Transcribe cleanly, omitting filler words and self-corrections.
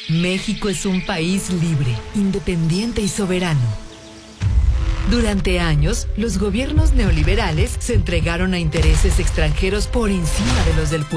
México es un país libre, independiente y soberano. Durante años, los gobiernos neoliberales se entregaron a intereses extranjeros por encima de los del pueblo.